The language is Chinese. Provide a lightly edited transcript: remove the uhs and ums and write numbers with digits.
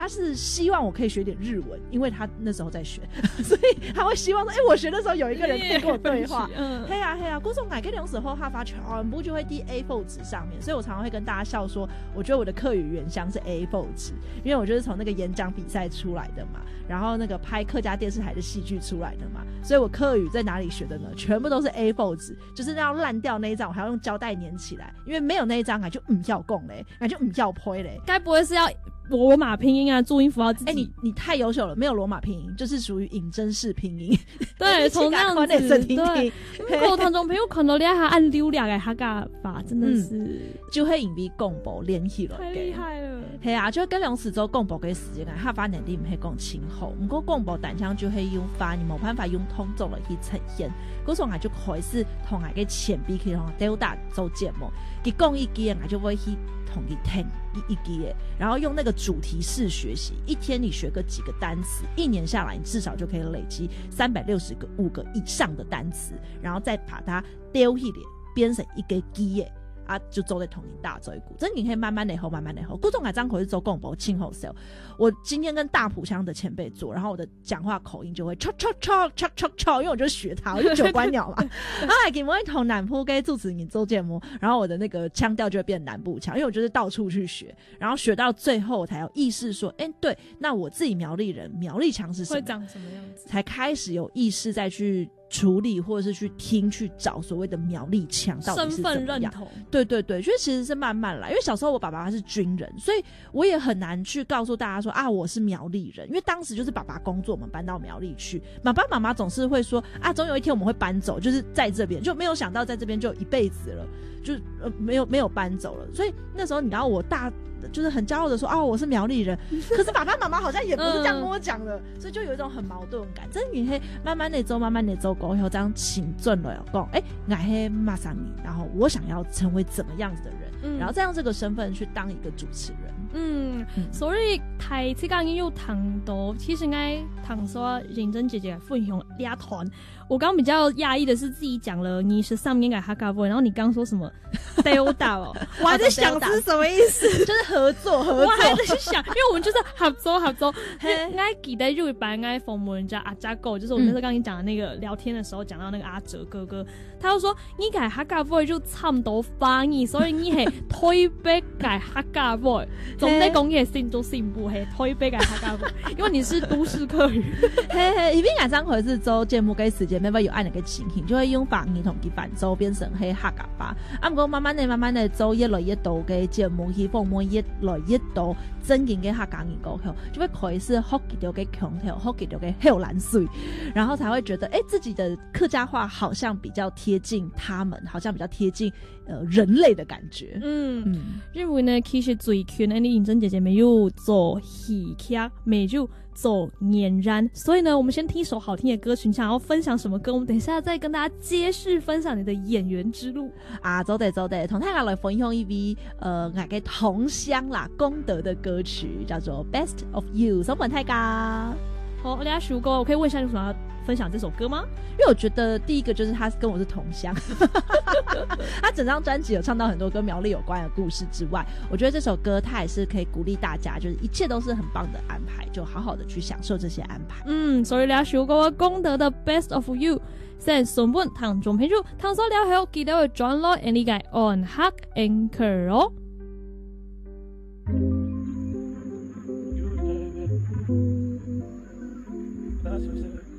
他是希望我可以学点日文，因为他那时候在学，所以他会希望说，我学的时候有一个人可以跟我对话。嘿啊，古总改跟两时候他发全部就会滴 A4 纸上面，所以我常常会跟大家笑说，我觉得我的客语原乡是 A4 纸，因为我就是从那个演讲比赛出来的嘛，然后那个拍客家电视台的戏剧出来的嘛，所以我客语在哪里学的呢？全部都是 A4 纸，就是那要烂掉那一张，我还要用胶带粘起来，因为没有那一张就不要讲嘞，就不要拍嘞。 该不会是要罗马拼音啊，注音符号自己？ 你太优秀了，没有罗马拼音，就是属于引针式拼音。 对，从那样子，对。我当中朋友看到你还按溜两个客家话，真的是就会引逼共博联系了， 太厉害了。 系啊，就跟两时周共博嘅时间，他发能力唔系讲清楚，不过共博单枪就会用发，你冇办法用通奏来去呈现。嗰種就開始同佢嘅前輩去同吊打做節目，佢講一句我就會去同佢聽一句嘅，然後用那個主題式學習，一天你學個幾個單詞，一年下來你至少就可以累積365個以上的單詞，然後再把它丟起來變成一個句嘅。啊，就走在同一大嘴鼓，真你可以慢慢的吼，慢慢的吼。顾仲海张口是走共博庆后 sale， 我今天跟大埔腔的前辈做，然后我的讲话口音就会超，因为我就学他，我就九官鸟嘛。然后还给我同南部跟主持人做节目，然后我的那个腔调就会变南部腔，因为我就是到处去学，然后学到最后我才有意识说，对，那我自己苗栗人，苗栗腔是什么， 会长什么样子， 才开始有意识再去处理或者是去听去找所谓的苗栗腔到底是怎么样，身份认同。对，就是其实是慢慢来，因为小时候我爸爸他是军人，所以我也很难去告诉大家说我是苗栗人，因为当时就是爸爸工作我们搬到苗栗去，爸爸妈妈总是会说总有一天我们会搬走，就是在这边，就没有想到在这边就一辈子了，就没有搬走了，所以那时候你知道我就是很骄傲的说我是苗栗人，可是爸爸妈妈好像也不是这样跟我讲的，所以就有一种很矛盾感。真你会慢慢的走过后这样请准了讲我是马上你，然后我想要成为怎么样子的人，然后再用这个身份去当一个主持人。 所以睇这个有谈到，其实我谈说认真姐姐分享俩团。我刚比较讶异的是自己讲了你是上面改哈嘎波，然后你刚说什么 Delta 我还在想这是什么意思， 就是合作， 我还在想，因为我们就是合作。我记得有一班我访问人家阿扎狗，就是我们那时候刚刚讲的那个聊天的时候讲到那个阿哲哥哥，他就说你改哈嘎波就差不多翻译，所以你系推北改哈嘎波，总在讲你信都信不嘿推北改哈嘎波，因为你是都市客语。 一边改张回是周节目跟时间。没有按那个情形，就会用法语同佢反周变成黑客家话。不过慢慢的走越来越多嘅节目，去访问越来越多真正嘅客家人过后，就会开始学几条嘅腔调，学几条嘅后兰水，然后才会觉得自己的客家话好像比较贴近他们，好像比较贴近人类的感觉。 因为呢，其实最近呢，你认真姐姐没有做戏剧，没有做俨然，所以呢，我们先听一首好听的歌曲。你想要分享什么歌？我们等一下再跟大家揭示分享你的演员之路走的，同大家来分享一位我的同乡啦功德的歌曲，叫做 Best of You， 松本泰嘉。 好，大家熟歌，我可以问一下你为什么要分享这首歌吗？ 因为我觉得第一个就是他跟我是同乡，他整张专辑有唱到很多跟苗栗有关的故事之外，我觉得这首歌他也是可以鼓励大家，就是一切都是很棒的安排，就好好的去享受这些安排。 所以大家熟歌功德的 Best of You， 先松本唐中朋友，唐所了後記得會轉落 any guy on Hack Anchor 哦。 是不是？